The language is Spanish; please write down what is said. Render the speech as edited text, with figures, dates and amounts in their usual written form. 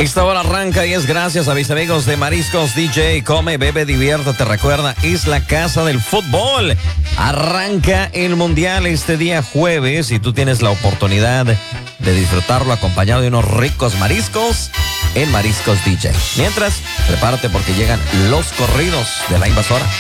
Esta hora arranca y es gracias a mis amigos de Mariscos DJ. Come, bebe, diviértete. Recuerda, es la casa del fútbol. Arranca el Mundial este día jueves y tú tienes la oportunidad de disfrutarlo acompañado de unos ricos mariscos en Mariscos DJ. Mientras, prepárate porque llegan los corridos de la invasora.